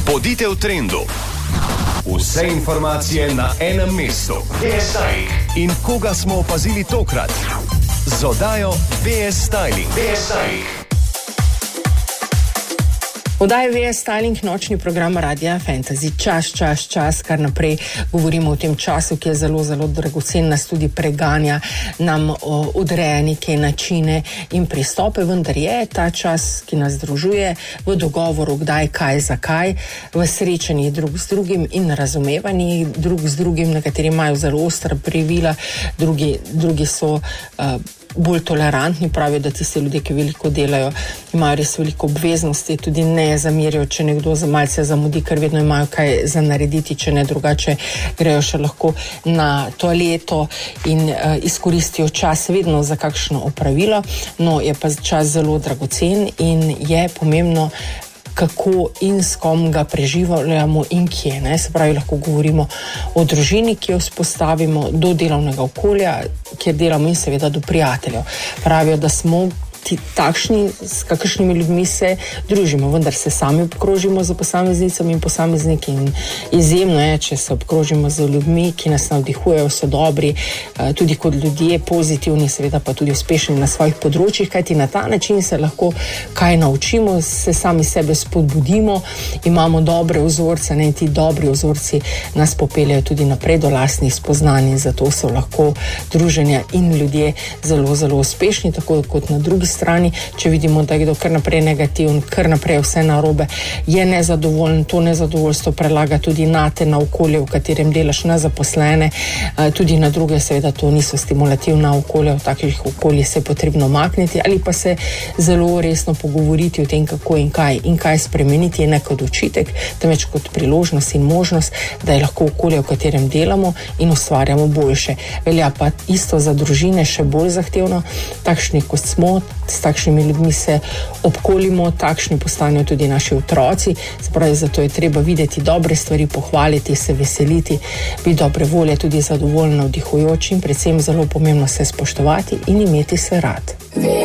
Bodite v trendu. Vse informacije na enem mestu. BS Styling. In koga smo opazili tokrat? Z oddajo BS Styling. BS Styling. Oddaja VS Styling, nočni program Radia Fantasy. Čas, kar naprej govorimo o tem času, ki je zelo, zelo dragocen, nas tudi preganja, nam odreja neke načine in pristope, vendar je ta čas, ki nas združuje v dogovoru kdaj, kaj, zakaj, v srečanjih drug z drugim in razumevanjih drug z drugim, nekateri imajo zelo ostra pravila, drugi so bolj tolerantni, pravijo, da tisti ljudje, ki veliko delajo, imajo res veliko obveznosti, tudi ne zamerijo, če nekdo za malce zamudi, ker vedno imajo kaj za narediti, če ne drugače grejo še lahko na toaleto in izkoristijo čas vedno za kakšno opravilo. No, je pa čas zelo dragocen in je pomembno, kako in s kom ga preživljamo in kje. Se pravi, lahko govorimo o družini, ki jo vzpostavimo, do delovnega okolja, kjer delamo, in seveda do prijateljev. Pravijo, da smo takšni, s kakšnimi ljudmi se družimo, vendar se sami obkrožimo z posameznicami in posamezniki in izjemno je, če se obkrožimo z ljudmi, ki nas navdihujejo, so dobri, tudi kot ljudje, pozitivni, seveda pa tudi uspešni na svojih področjih, kajti na ta način se lahko kaj naučimo, se sami sebe spodbudimo, imamo dobre vzorce, in ti dobri vzorci nas popeljajo tudi naprej do lastnih spoznanj in zato so lahko druženja in ljudje zelo, zelo uspešni, tako kot na drugi strani, če vidimo, da je kdo kar naprej negativen, kar naprej vse narobe, je nezadovoljen, to nezadovoljstvo prelaga tudi nate, na okolje, v katerem delaš, na zaposlene, tudi na druge, seveda to niso stimulativna okolja, v takih okoljih se je potrebno makniti ali pa se zelo resno pogovoriti o tem, kako in kaj spremeniti, ne kot očitek, temveč kot priložnost in možnost, da je lahko okolje, v katerem delamo in ustvarjamo boljše. Velja pa isto za družine, še bolj zahtevno, takšni kot smo, s takšnimi ljudmi se obkolimo, takšni postanejo tudi naši otroci, spravi, zato je treba videti dobre stvari, pohvaliti, se veseliti, biti dobre volje, tudi zadovoljno, vdihujoči in predvsem zelo pomembno se spoštovati in imeti se rad.